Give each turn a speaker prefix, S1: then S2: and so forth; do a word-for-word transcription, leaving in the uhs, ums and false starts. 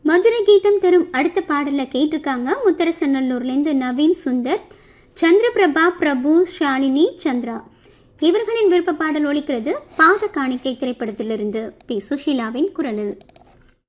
S1: மதுரை கீதம் தரும் அடுத்த பாடலை கேட்டிருக்காங்க முத்தரசநல்லூர்லேருந்து நவீன் சுந்தர், சந்திரபிரபா, பிரபு, ஷாலினி, சந்திரா. இவர்களின் விருப்ப பாடல் ஒலிக்கிறது பாத காணிக்கை திரைப்படத்திலிருந்து பி சுஷீலாவின் குரலில்.